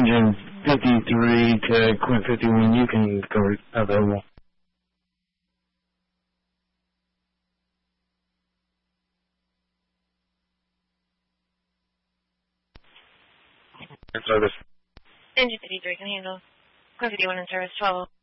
engine 53 to Quint 51, you can go available. In service. Engine 53 can handle. Quint 51 in service, 12.